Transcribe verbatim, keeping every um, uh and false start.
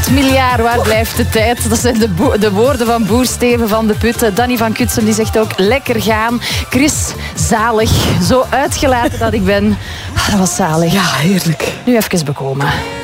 honderd miljard, waar blijft de tijd? Dat zijn de, bo- de woorden van boer Steven van de Putten. Danny van Kutsem die zegt ook lekker gaan. Chris, zalig. Zo uitgelaten dat ik ben. Ah, dat was zalig. Ja, heerlijk. Nu even bekomen.